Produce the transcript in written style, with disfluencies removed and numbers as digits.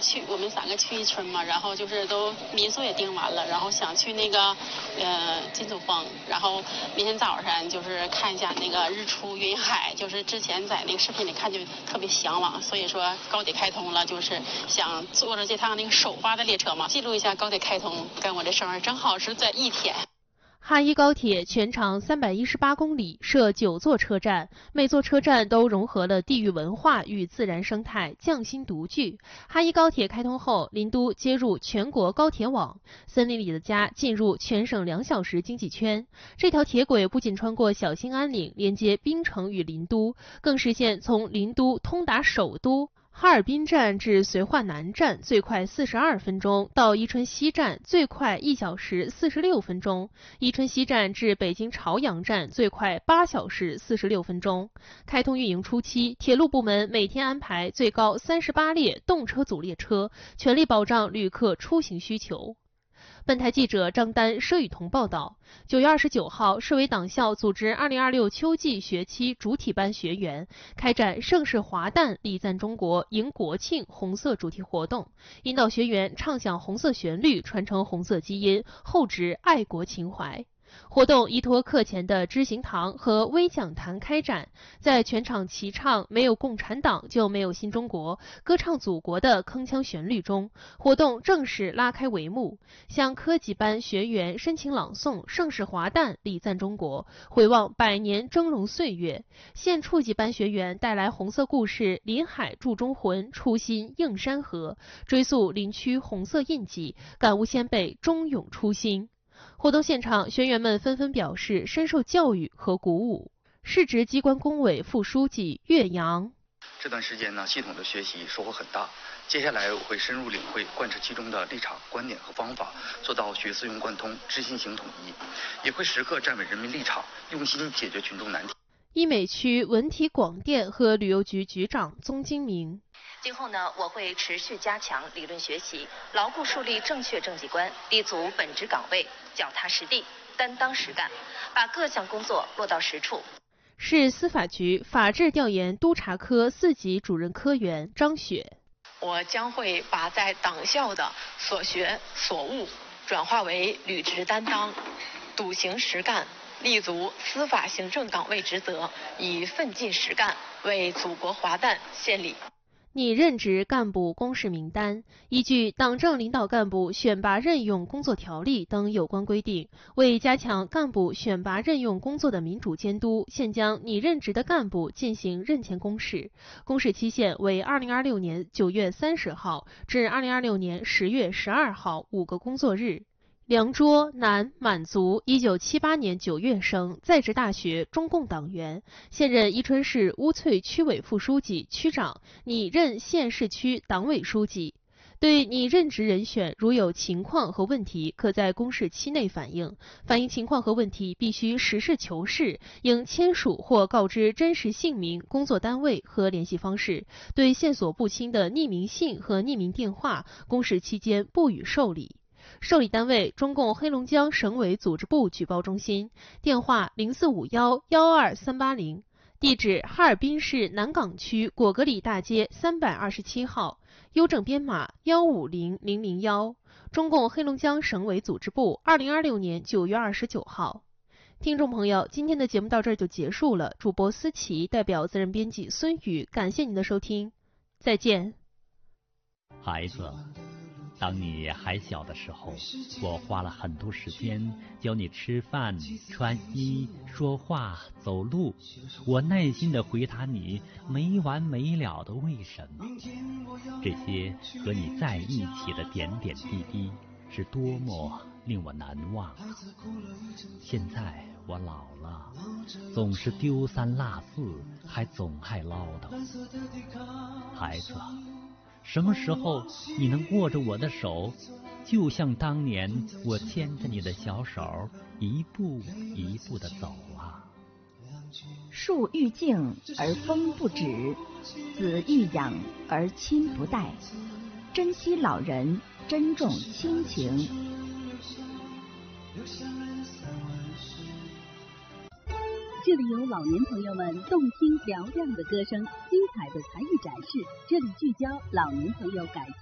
我们3个去一村嘛，然后就是都民宿也订完了，然后想去那个金祖峰，然后明天早上就是看一下那个日出云海，就是之前在那个视频里看就特别向往，所以说高铁开通了，就是想坐着这趟那个首发的列车嘛，记录一下高铁开通跟我的生日正好是在一天。 哈伊高铁全长318公里，设9座车站，每座车站都融合了地域文化与自然生态，匠心独具。哈伊高铁开通后，林都接入全国高铁网，森林里的家进入全省2小时经济圈。这条铁轨不仅穿过小兴安岭，连接槟城与林都，更实现从林都通达首都哈尔滨站至绥化南站最快42分钟，到伊春西站最快1小时46分钟，伊春西站至北京朝阳站最快8小时46分钟。开通运营初期，铁路部门每天安排最高38列动车组列车，全力保障旅客出行需求。本台记者张丹、佘雨桐报道，9月29号，市委党校组织2026秋季学期主体班学员开展盛世华诞礼赞中国迎国庆红色主题活动，引导学员唱响红色旋律，传承红色基因，厚植爱国情怀。活动依托课前的知行堂和微讲坛开展，在全场齐唱没有共产党就没有新中国，歌唱祖国的铿锵旋律中，活动正式拉开帷幕。向科级班学员深情朗诵盛世华诞礼赞中国，回望100年峥嵘岁月。县处级班学员带来红色故事临海铸中魂，初心映山河，追溯林区红色印记，感悟先辈忠勇初心。活动现场，学员们纷纷表示深受教育和鼓舞。市直机关工委副书记岳阳： 这段时间呢，系统的学习收获很大。接下来我会深入领会，贯彻其中的立场、观点和方法，做到学思用贯通、知行行统一，也会时刻站稳人民立场，用心解决群众难题。 医美区文体广电和旅游局局长宗金明： 今后呢，我会持续加强理论学习，牢固树立正确政绩观，立足本职岗位，脚踏实地，担当实干，把各项工作落到实处。 市司法局法制调研督察科4级主任科员张雪： 我将会把在党校的所学所悟转化为履职担当，笃行实干，立足司法行政岗位职责，以奋进实干为祖国华诞献礼。 拟任职干部公示名单，依据《党政领导干部选拔任用工作条例》等有关规定，为加强干部选拔任用工作的民主监督，现将拟任职的干部进行任前公示。公示期限为2026年9月30号至2026年10月12号5个工作日。梁卓，男，满族，1978年9月生，在职大学，中共党员，现任伊春市乌翠区委副书记、区长，拟任县市区党委书记。对拟任职人选如有情况和问题，可在公示期内反映。反映情况和问题必须实事求是，应签署或告知真实姓名、工作单位和联系方式。对线索不清的匿名信和匿名电话，公示期间不予受理。受理单位：中共黑龙江省委组织部举报中心，电话0451-12380，地址哈尔滨市南岗区果戈里大街327号，邮政编码150001，中共黑龙江省委组织部，2026年9月29号。听众朋友，今天的节目到这儿就结束了。主播思琪代表责任编辑孙宇，感谢您的收听，再见。 孩子，当你还小的时候，我花了很多时间教你吃饭、穿衣、说话、走路。我耐心地回答你没完没了的为什么。这些和你在一起的点点滴滴，是多么令我难忘。现在我老了，总是丢三落四，还总爱唠叨。孩子，什么时候你能握着我的手，就像当年我牵着你的小手，一步一步地走啊。 树欲静而风不止，子欲养而亲不待。珍惜老人，珍重亲情。 这里有老年朋友们动听嘹亮的歌声，精彩的才艺展示，这里聚焦老年朋友感